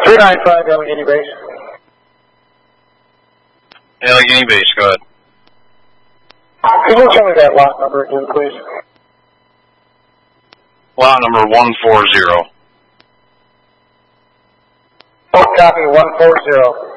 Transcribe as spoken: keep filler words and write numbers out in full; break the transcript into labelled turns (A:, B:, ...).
A: two nine five Allegheny Base.
B: Allegheny Base, go ahead.
A: Can you tell me that lot number again, please?
B: Lot number one four zero.
A: Oh, copy, one four zero.